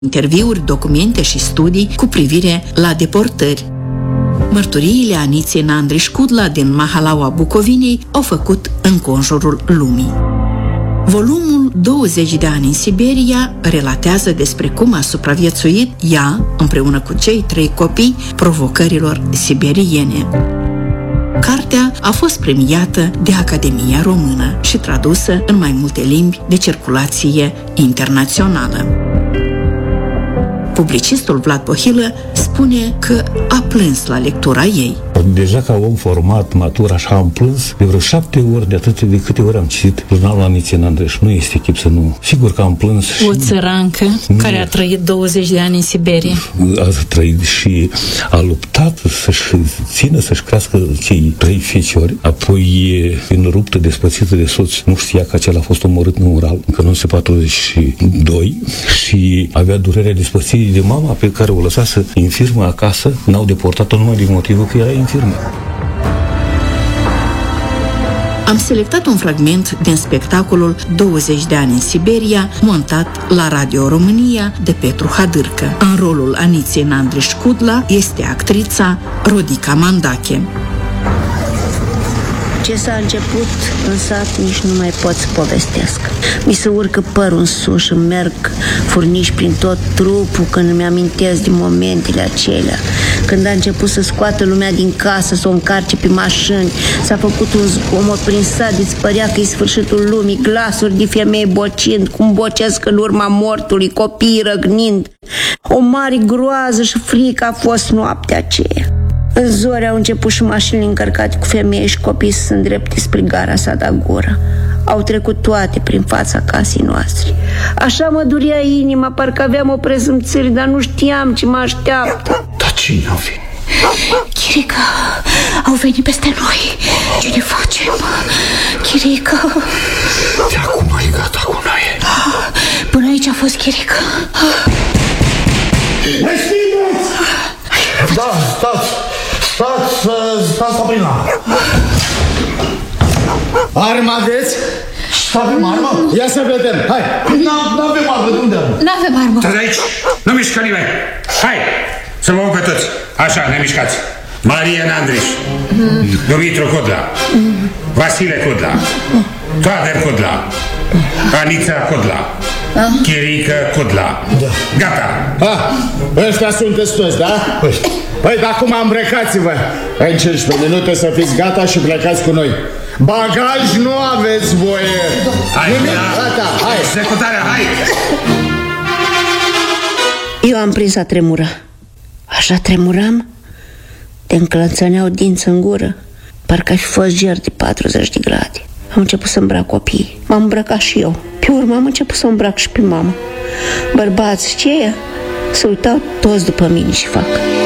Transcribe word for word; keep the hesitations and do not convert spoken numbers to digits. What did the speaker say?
interviuri, documente și studii cu privire la deportări. Mărturiile Aniței Nandriș Kudla din Mahalaua Bucovinei au făcut înconjurul lumii. Volumul douăzeci de ani în Siberia relatează despre cum a supraviețuit ea, împreună cu cei trei copii, provocărilor siberiene. Cartea a fost premiată de Academia Română și tradusă în mai multe limbi de circulație internațională. Publicistul Vlad Pohilă spune că a plâns la lectura ei. Deja ca om format, matur, așa am plâns de vreo șapte ori de atât de câte ori am citit jurnalul Aniței Nandriș. Nu este chip să nu. Sigur că am plâns. O țărancă și... care a trăit douăzeci de ani în Siberia. A trăit și a luptat să-și țină, să-și crească cei trei feciori. Apoi, în ruptă, despărțită de soț, nu știa că acela a fost omorât în Ural în o mie nouă sute patruzeci și doi și avea durerea despărțirii de mama pe care o lăsase infirmă acasă. N-au deportat-o numai din motivul că era infirmă. Am selectat un fragment din spectacolul douăzeci de ani în Siberia, montat la Radio România de Petru Hadârcă. În rolul Aniței Nandriș Kudla este actrița Rodica Mandache. Ce s-a început în sat nici nu mai pot să povestesc. Mi se urcă părul în sus și merg furniși prin tot trupul când îmi amintesc din momentele acelea. Când a început să scoată lumea din casă, să o încarce pe mașini, s-a făcut un zgomot prin sat, îți părea că e sfârșitul lumii, glasuri de femei bocind, cum bocesc în urma mortului, copiii răgnind. O mare groază și frică a fost noaptea aceea. În zori au început și mașinile încărcate cu femei și copii să se îndrepte spre gara Sadagora. Au trecut toate prin fața casei noastre. Așa mă durea inima, parcă aveam o prezumțire, dar nu știam ce mă așteaptă. Dar cine au venit? Chirica, au venit peste noi. Ce ne facem? Chirica. De acum e gata cu noi. Până aici a fost Chirica. Deschideți! Da, stați! Stați, stați, Sabrina! Armă aveți? Avem armă? Ia să vedem, hai! N-avem armă, de unde avem? N-avem armă! Stați aici, nu mișcă nimeni! Hai, să vă pe toți! Așa, ne mișcați! Maria Nandriș, mm. Dumitru Kudla, mm. Vasile Kudla, mm. Toader Kudla, Anița Kudla, mm. Chirica Kudla. Da. Gata! Ah, ăștia sunteți toți, da? Păi, păi de acum îmbrăcați-vă! În cincisprezece minute să fiți gata și plecați cu noi. Bagaj nu aveți voie! Hai, gata, hai! Executarea, hai! Eu am prins a tremura. Așa tremuram, te încălățăneau dinți în gură, parcă aș fi fost ger de patruzeci de grade. Am început să îmbrac copiii. M-am îmbrăcat și eu. Pe urmă am început să îmbrac și pe mama. Bărbați, ce e? Se uitau toți după mine și fac.